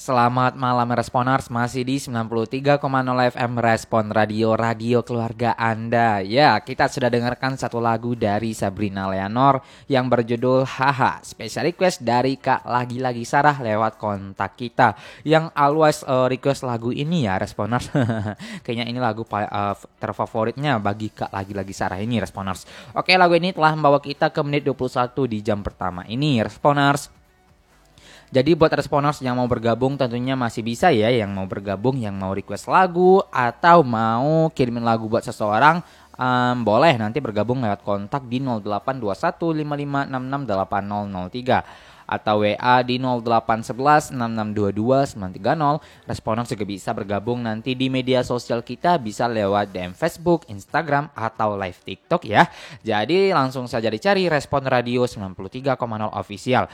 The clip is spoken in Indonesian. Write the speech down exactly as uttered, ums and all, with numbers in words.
Selamat malam Responers, masih di sembilan puluh tiga koma nol F M Respon Radio, radio keluarga Anda. Ya, kita sudah dengarkan satu lagu dari Sabrina Leonor yang berjudul Haha. Special request dari Kak Lagi-Lagi Sarah lewat kontak kita. Yang always uh, request lagu ini ya Responers. Kayaknya ini lagu uh, terfavoritnya bagi Kak Lagi-Lagi Sarah ini Responers. Oke, lagu ini telah membawa kita ke menit dua puluh satu di jam pertama ini Responers. Jadi buat responers yang mau bergabung tentunya masih bisa ya, yang mau bergabung, yang mau request lagu atau mau kirimin lagu buat seseorang, um, boleh nanti bergabung lewat kontak di nol delapan dua satu lima lima enam enam delapan nol nol tiga atau W A di nol delapan satu satu enam enam dua dua sembilan tiga nol. Responers juga bisa bergabung nanti di media sosial kita, bisa lewat D M Facebook, Instagram, atau live TikTok ya. Jadi langsung saja dicari Respon Radio sembilan puluh tiga koma nol Official.